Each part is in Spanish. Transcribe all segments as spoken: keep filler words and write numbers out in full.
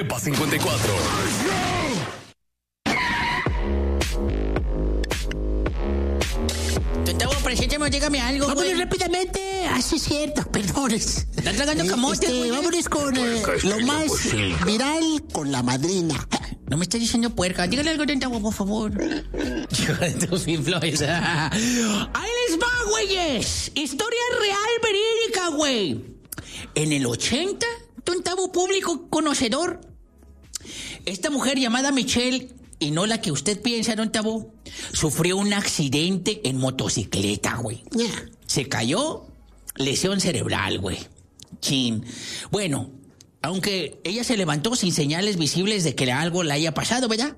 Depa cincuenta y cuatro. Tavo, preséntame, dígame algo, Vámonos güey. rápidamente. Ah, sí es cierto, perdón. Están tragando camote, Este, güey. vámonos con eh, lo más viral con la madrina. No me estás diciendo puerca. Dígale algo, Tavo, por favor. Hijo de tus influencias. Ahí les va, güeyes. Historia real, verídica, güey. En el ochenta, Tavo, público conocedor, esta mujer llamada Michelle, y no la que usted piensa, don Tavo, sufrió un accidente en motocicleta, güey. Yeah. Se cayó, lesión cerebral, güey. Chin. Bueno, aunque ella se levantó sin señales visibles de que algo le haya pasado, ¿verdad?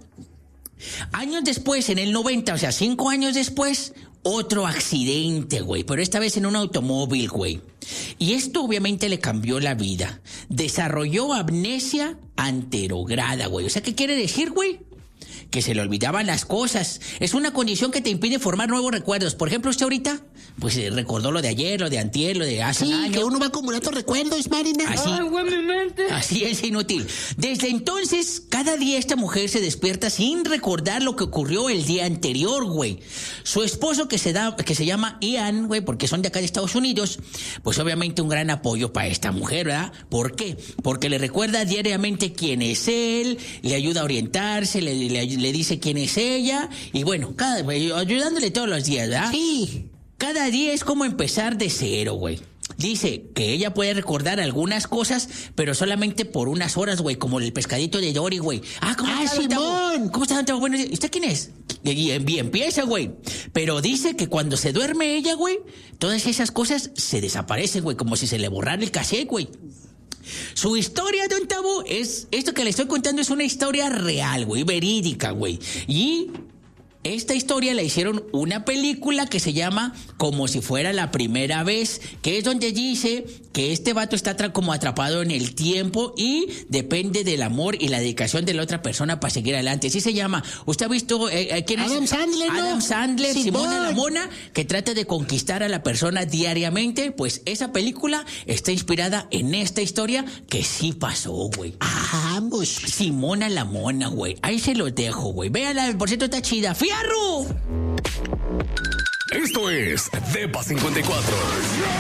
Años después, en el noventa, o sea, cinco años después, otro accidente, güey. Pero esta vez en un automóvil, güey. Y esto obviamente le cambió la vida. Desarrolló amnesia anterograda, güey. O sea, ¿qué quiere decir, güey? Que se le olvidaban las cosas. Es una condición que te impide formar nuevos recuerdos. Por ejemplo, usted ahorita, pues eh, recordó lo de ayer, lo de antier, lo de hace Sí, un año. que uno va acumulando recuerdos, Marina. Así, Ay, güey, mi mente. así es inútil. Desde entonces, cada día esta mujer se despierta sin recordar lo que ocurrió el día anterior, güey. Su esposo, que se da, que se llama Ian, güey, porque son de acá de Estados Unidos, pues obviamente un gran apoyo para esta mujer, ¿verdad? ¿Por qué? Porque le recuerda diariamente quién es él, le ayuda a orientarse, le, le, le dice quién es ella, y bueno, cada, ayudándole todos los días, ¿verdad? Sí. Cada día es como empezar de cero, güey. Dice que ella puede recordar algunas cosas, pero solamente por unas horas, güey, como el pescadito de Dory, güey. Ah, ¿cómo Ah, está, don Tavo? Simón. ¿Cómo está, don Tavo? Bueno, ¿y usted quién es? Y, y, y empieza, güey. Pero dice que cuando se duerme ella, güey, todas esas cosas se desaparecen, güey, como si se le borrara el cassette, güey. Su historia, don Tavo, es... Esto que le estoy contando es una historia real, güey, verídica, güey. Y... esta historia la hicieron una película que se llama Como si fuera la primera vez, que es donde dice que este vato está tra- como atrapado en el tiempo y depende del amor y la dedicación de la otra persona para seguir adelante. Así se llama. ¿Usted ha visto eh, eh, quién es? Adam Sandler, ¿no? Adam Sandler, Simón. Simona la Mona, que trata de conquistar a la persona diariamente. Pues esa película está inspirada en esta historia que sí pasó, güey. Vamos. Simona la Mona, güey. Ahí se los dejo, güey. Véala, por cierto, está chida. ¡Fierro! Esto es Depa cincuenta y cuatro.